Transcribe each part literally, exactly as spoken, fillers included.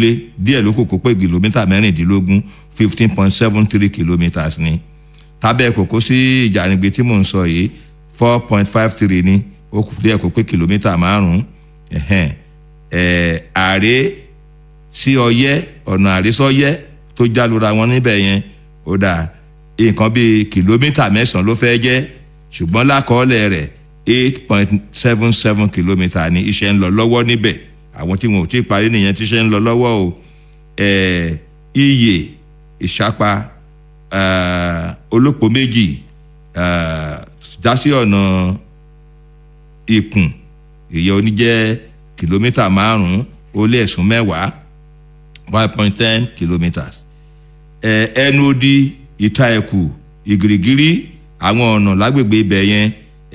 ìgbólé díẹ̀ ló kókó pé kìlómítà mẹ́rìndínlógún fifteen point seven three kilometres ni tábẹ́ kòkó sí ìjànigbé tí mò ń sọ yìí four point five three ni ó kù díẹ̀ kó pé kìlómítà márùn-ún ẹ̀hẹ́n ẹ̀ àré sí ọyẹ́ ọ̀nà àré sọ́yẹ́ tó jálura wọn níbẹ̀ yẹn ó dà nǹkan bíi kìlómítà mẹ́sàn-án ló fẹ́ jẹ́ ṣùgbọ́n lákọọ́lẹ̀ rẹ̀ eight point seven seven kilometre ni iṣẹ́ ń lọ lọ́wọ́ níbẹ̀ àwọn tí wọn ò tí ì parí nìyẹn tí iṣẹ́ ń lọ lọ́wọ́ o ẹ̀ Iyè Ìṣàpá Olópò méjì dásí ọ̀nà Ìkùn ìyẹn oníjẹ́ kìlómítà márùn-ún ó lé ẹ̀sùn mẹ́wàá five point ten kilometres ẹnu odi Ìta Ẹ̀kù Ìgìrìgìrì àwọn ọ̀nà lágbègbè ibẹ̀ yẹn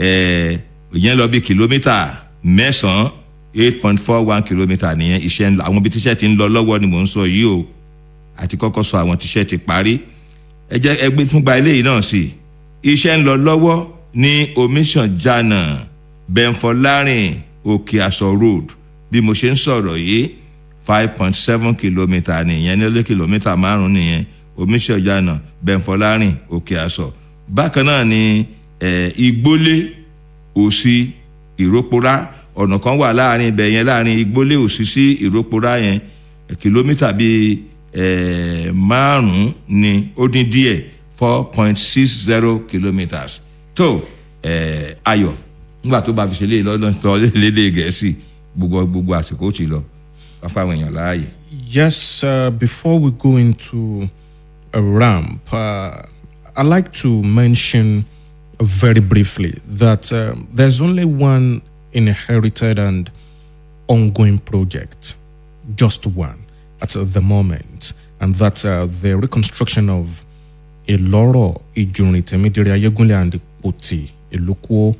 ìyẹn lọ bí kìlómítà mẹ́sàn-án eight point four one kilometre nìyẹn iṣẹ́ ń lọ àwọn ibi tíṣẹ́ ti ń lọ lọ́wọ́ ni mò ń sọ yìí o àti kọ́kọ́ sọ àwọn tíṣẹ́ ti parí ẹ jẹ́ ẹgbẹ́ fúngbà eléyìí náà sí iṣẹ́ ń lọ lọ́wọ́ ní Omiṣanjana Benfọlárin Òkè Àsọ road bí mo ṣe ń sọ̀rọ̀ yìí five point seven kilometre nìyẹn ní olé kìlómítà márùn-ún nìyẹn Omiṣanjana Benfọlárin Òkè Àsọ bákan náà ni Ìgbólé Òsì Ìróporá ọ̀nà kan wà láàrin ibẹ̀ yẹn láàrin Ìgbólé Òsì sí Ìróporá yẹn kìlómítà bíi márùn-ún ni ó dín díẹ̀ four point six zero kilometres tó ayọ̀ nígbà tó bá fi ṣe lé lọ́dún tó lédè Gẹ̀ẹ́sì gbogbo gbogbo àsìkò tí lọ wá fáwọn èèyàn láàyè. Yes, uh, before we go into a ramp, uh, I'd like to mention very briefly that uh, there's only one inherited and ongoing project, just one at the moment, and that's uh, the reconstruction of Iloro, Ijunri, Temidire, Ayegunle, and Ipoti, Iluko,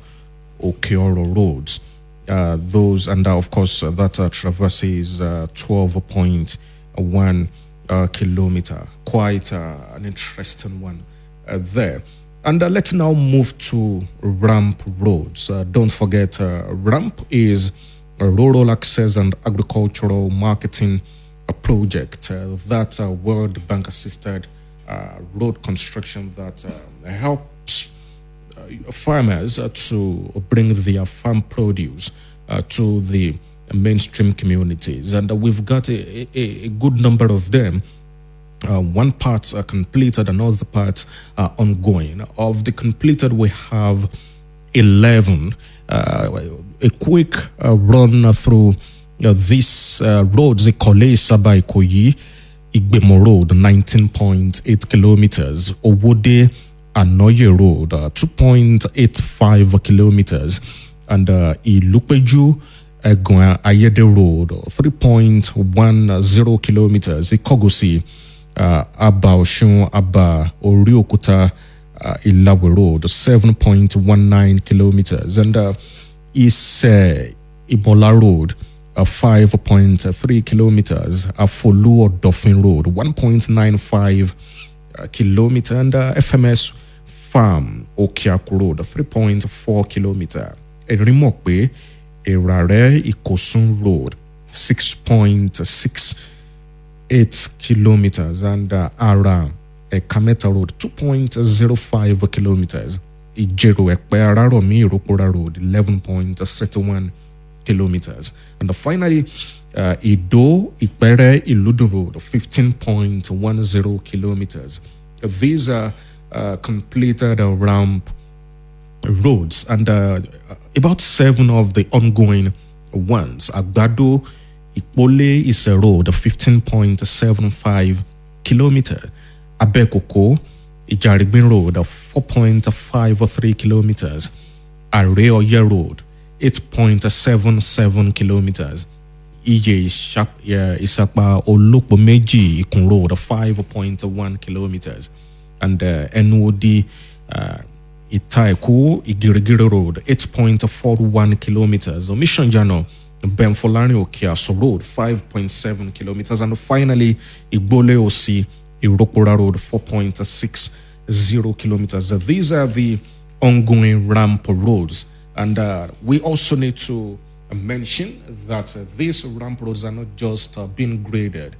Okeoro roads. Uh, those, and uh, of course, uh, that uh, traverses uh, twelve point one uh, kilometer. Quite uh, an interesting one uh, there. And uh, let's now move to ramp roads. Uh, don't forget, uh, ramp is a rural access and agricultural marketing a project uh, that uh, World Bank assisted uh, road construction that uh, helps uh, farmers uh, to bring their farm produce uh, to the mainstream communities. And uh, we've got a, a, a good number of them. Uh, one part are completed and other parts are ongoing. Of the completed, we have eleven. Uh, a quick uh, run through uh, these uh, roads: Ikole, Saba, Ikoyi, Igbemo Road, nineteen point eight kilometers. Owode, Anoye Road, uh, two point eight five kilometers. And uh, Ilupeju, Egun Ayede Road, three point one zero kilometers. Ikogosi, Uh, Aba Oshun, Aba Oriokuta, uh, Ilawe Road, seven point one nine kilometers. And uh, Ise Ibola Road, uh, five point three kilometers. Afolu Odofin Road, one point nine five uh, kilometers. And uh, F M S Farm, Okiaku Road, three point four kilometers. Erimokwe, Erare Ikosun Road, six point six eight kilometers, and uh, Ara Ekameta Road, two point zero five kilometers. Ijeru Ekpe Araromi Iropora Road, eleven point three one kilometers. And uh, finally, uh, Ido Ipere Iludu Road, fifteen point one zero kilometers. These are uh, completed uh, ramp roads, and uh, about seven of the ongoing ones. Agbado Ipole is a road, fifteen point seven five kilometers. Abekoko, Ijarigbin Road, four point five three kilometers. Areoye Road, eight point seven seven kilometers. Ije Isapa Olokbo Meji Ikun Road, five point one kilometers. And uh, N O D uh, Itaiku Igirigiri Road, eight point four one kilometers. Omiṣanjana Benfọlárin Òkè Àsọ Road, five point seven kilometers. And finally, Ìgbólé Òsì Ìróporá Road, four point six zero kilometers. Uh, these are the ongoing ramp roads. And uh, we also need to mention that uh, these ramp roads are not just uh, being graded.